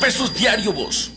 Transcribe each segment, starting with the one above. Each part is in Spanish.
pesos diario, vos.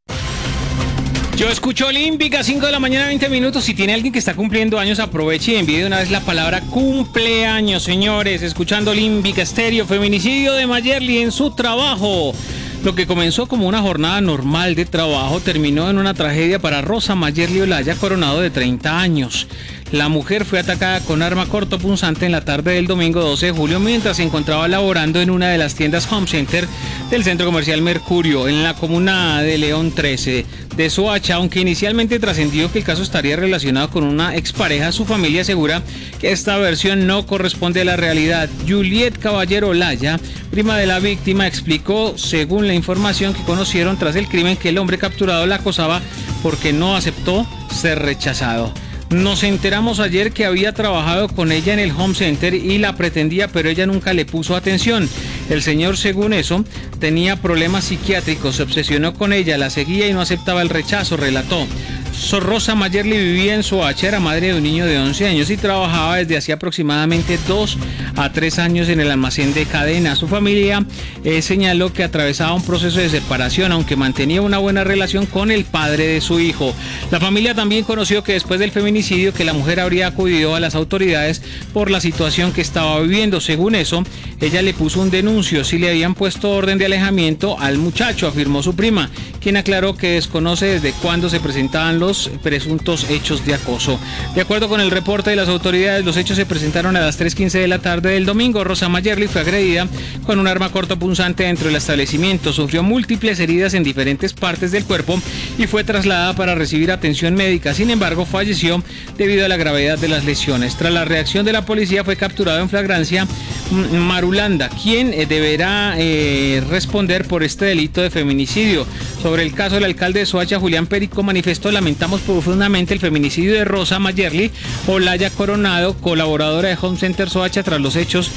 Yo escucho Olímpica, 5 de la mañana, 20 minutos. Si tiene alguien que está cumpliendo años, aproveche y envíe de una vez la palabra cumpleaños, señores. Escuchando Olímpica Estéreo, feminicidio de Mayerly en su trabajo. Lo que comenzó como una jornada normal de trabajo terminó en una tragedia para Rosa Mayerly Olaya Coronado, de 30 años. La mujer fue atacada con arma cortopunzante en la tarde del domingo 12 de julio mientras se encontraba laborando en una de las tiendas Home Center del centro comercial Mercurio en la comuna de León 13 de Soacha. Aunque inicialmente trascendió que el caso estaría relacionado con una expareja, su familia asegura que esta versión no corresponde a la realidad. Juliet Caballero Olaya, prima de la víctima, explicó, según la información que conocieron tras el crimen, que el hombre capturado la acosaba porque no aceptó ser rechazado. Nos enteramos ayer que había trabajado con ella en el Home Center y la pretendía, pero ella nunca le puso atención. El señor, según eso, tenía problemas psiquiátricos, se obsesionó con ella, la seguía y no aceptaba el rechazo, relató. Rosa Mayerly vivía en Soacha, era madre de un niño de 11 años y trabajaba desde hacía aproximadamente 2 a 3 años en el almacén de cadena. Su familia señaló que atravesaba un proceso de separación, aunque mantenía una buena relación con el padre de su hijo. La familia también conoció que después del feminicidio que la mujer habría acudido a las autoridades por la situación que estaba viviendo. Según eso, ella le puso un denuncio si le habían puesto orden de alejamiento al muchacho, afirmó su prima, quien aclaró que desconoce desde cuándo se presentaban los presuntos hechos de acoso. De acuerdo con el reporte de las autoridades, los hechos se presentaron a las 3:15 de la tarde del domingo. Rosa Mayerly fue agredida con un arma cortopunzante dentro del establecimiento. Sufrió múltiples heridas en diferentes partes del cuerpo y fue trasladada para recibir atención médica. Sin embargo, falleció debido a la gravedad de las lesiones. Tras la reacción de la policía, fue capturado en flagrancia Marulanda, quien deberá responder por este delito de feminicidio. Sobre el caso, el alcalde de Soacha, Julián Perico, manifestó: lamentamos profundamente el feminicidio de Rosa Mayerly Olaya Coronado, colaboradora de Home Center Soacha, tras los hechos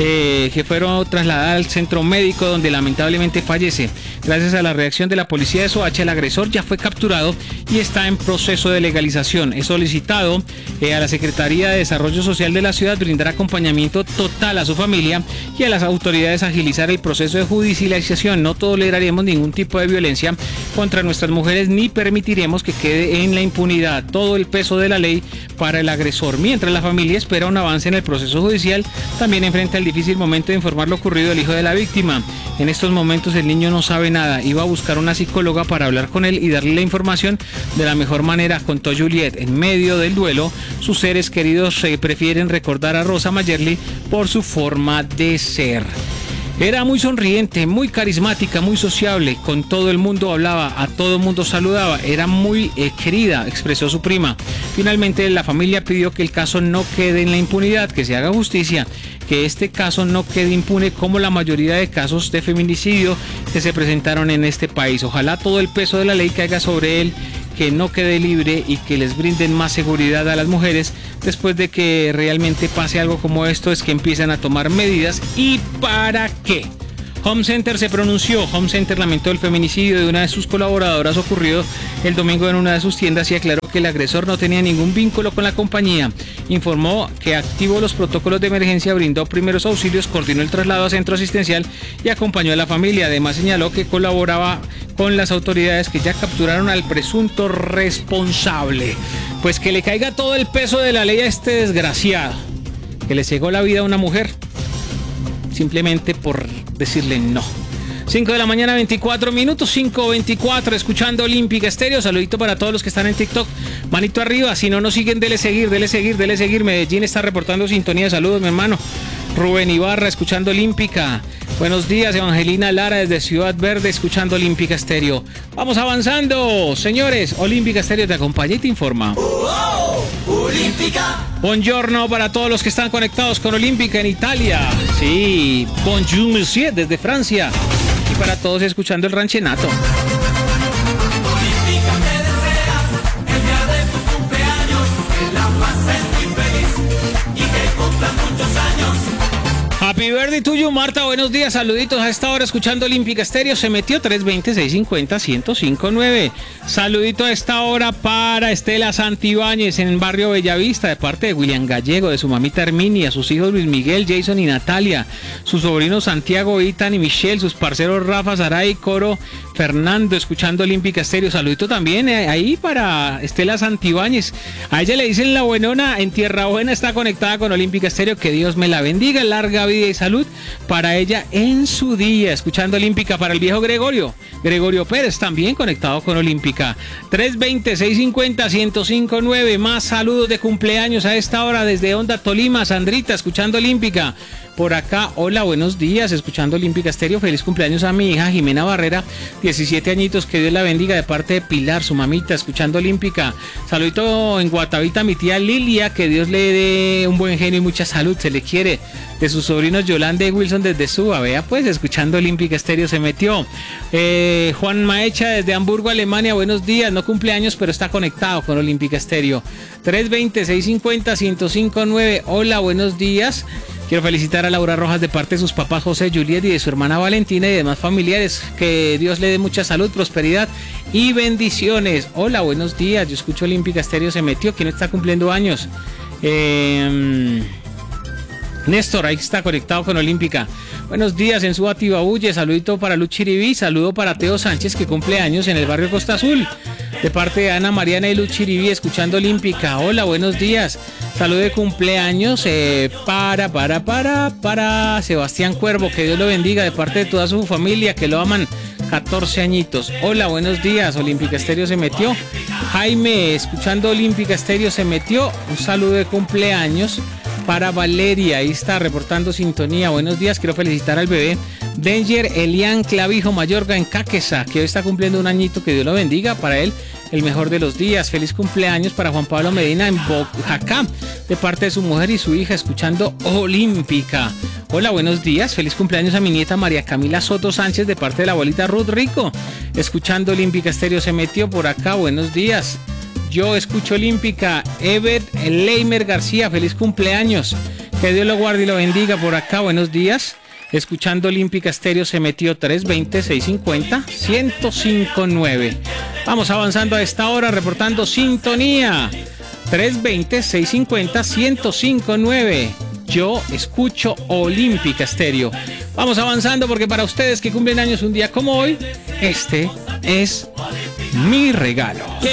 que fueron trasladadas al centro médico donde lamentablemente fallece. Gracias a la reacción de la policía de Soacha, el agresor ya fue capturado y está en proceso de legalización. He solicitado a la Secretaría de Desarrollo Social de la ciudad brindar acompañamiento total a su familia y a las autoridades agilizar el proceso de judicialización. No toleraremos ningún tipo de violencia contra nuestras mujeres ni permitiremos que quede en la impunidad. Todo el peso de la ley para el agresor. Mientras la familia espera un avance en el proceso judicial, también enfrenta el difícil momento de informar lo ocurrido al hijo de la víctima. En estos momentos el niño no sabe nada. Iba a buscar una psicóloga para hablar con él y darle la información de la mejor manera, contó Juliet. En medio del duelo, sus seres queridos prefieren recordar a Rosa Mayerly por su forma de ser. Era muy sonriente, muy carismática, muy sociable, con todo el mundo hablaba, a todo el mundo saludaba, era muy querida, expresó su prima. Finalmente, la familia pidió que el caso no quede en la impunidad, que se haga justicia, que este caso no quede impune como la mayoría de casos de feminicidio que se presentaron en este país. Ojalá todo el peso de la ley caiga sobre él, que no quede libre y que les brinden más seguridad a las mujeres después de que realmente pase algo como esto, es que empiezan a tomar medidas. ¿Y para qué? Home Center se pronunció. Home Center lamentó el feminicidio de una de sus colaboradoras ocurrido el domingo en una de sus tiendas y aclaró que el agresor no tenía ningún vínculo con la compañía. Informó que activó los protocolos de emergencia, brindó primeros auxilios, coordinó el traslado a centro asistencial y acompañó a la familia. Además, señaló que colaboraba con las autoridades que ya capturaron al presunto responsable. Pues que le caiga todo el peso de la ley a este desgraciado, que le cegó la vida a una mujer simplemente por decirle no. 5 de la mañana, 24 minutos, 5:24, escuchando Olímpica Estéreo. Saludito para todos los que están en TikTok. Manito arriba, si no nos siguen, dele seguir, dele seguir, dele seguir. Medellín está reportando sintonía. Saludos, mi hermano. Rubén Ibarra, escuchando Olímpica. Buenos días, Evangelina Lara desde Ciudad Verde, escuchando Olímpica Estéreo. Vamos avanzando, señores. Olímpica Estéreo te acompaña y te informa. Olímpica. Buongiorno para todos los que están conectados con Olímpica en Italia. Sí, bonjour monsieur desde Francia. Y para todos escuchando el ranchenato. Olímpica te desea el día de tu cumpleaños, que la pases muy feliz y que cumplan muchos años. Happy Happy birthday tuyo, Marta. Buenos días, saluditos a esta hora escuchando Olímpica Estéreo. Se metió 320-650-1059. Saludito a esta hora para Estela Santibáñez en el barrio Bellavista, de parte de William Gallego, de su mamita Herminia, sus hijos Luis Miguel, Jason y Natalia, sus sobrinos Santiago, Itan y Michelle, sus parceros Rafa, Saray, Coro, Fernando, escuchando Olímpica Estéreo. Saludito también ahí para Estela Santibáñez. A ella le dicen la buenona, en Tierra Buena está conectada con Olímpica Estéreo. Que Dios me la bendiga, larga vida y salud para ella en su día, escuchando Olímpica. Para el viejo Gregorio Pérez, también conectado con Olímpica. 320-650-1059. Más saludos de cumpleaños a esta hora desde Honda Tolima. Sandrita, escuchando Olímpica. Por acá, hola, buenos días, escuchando Olímpica Estéreo. Feliz cumpleaños a mi hija Jimena Barrera, 17 añitos, que Dios la bendiga, de parte de Pilar, su mamita, escuchando Olímpica. Saludito en Guatavita a mi tía Lilia, que Dios le dé un buen genio y mucha salud, se le quiere. De sus sobrinos Yolanda y Wilson desde Suba, vea pues, escuchando Olímpica Estéreo se metió. Juan Maecha desde Hamburgo, Alemania, buenos días, no cumpleaños, pero está conectado con Olímpica Estéreo. 320-650-1059, hola, buenos días. Quiero felicitar a Laura Rojas de parte de sus papás José, Juliet y de su hermana Valentina y demás familiares. Que Dios le dé mucha salud, prosperidad y bendiciones. Hola, buenos días. Yo escucho Olímpica Estéreo se metió. ¿Quién está cumpliendo años? Néstor, ahí está conectado con Olímpica. Buenos días, en su Atibabulle. Saludito para Luchiribí. Saludo para Teo Sánchez, que cumple años en el barrio Costa Azul. De parte de Ana Mariana y Luchiribí, escuchando Olímpica. Hola, buenos días. Saludo de cumpleaños para Sebastián Cuervo. Que Dios lo bendiga, de parte de toda su familia, que lo aman. 14 añitos. Hola, buenos días. Olímpica Estéreo se metió. Jaime, escuchando Olímpica Estéreo se metió. Un saludo de cumpleaños para Valeria, ahí está reportando sintonía. Buenos días, quiero felicitar al bebé Danger Elian Clavijo Mayorga en Caquesa, que hoy está cumpliendo un añito, que Dios lo bendiga, para él el mejor de los días. Feliz cumpleaños para Juan Pablo Medina en Bojacá, de parte de su mujer y su hija, escuchando Olímpica. Hola, buenos días, feliz cumpleaños a mi nieta María Camila Soto Sánchez, de parte de la abuelita Ruth Rico, escuchando Olímpica Estéreo se metió por acá. Buenos días. Yo escucho Olímpica. Evet Leimer García, feliz cumpleaños. Que Dios lo guarde y lo bendiga por acá. Buenos días. Escuchando Olímpica Estéreo se metió. 320-650-1059. Vamos avanzando a esta hora, reportando sintonía. 320-650-1059. Yo escucho Olímpica Estéreo. Vamos avanzando, porque para ustedes que cumplen años un día como hoy, este es mi regalo.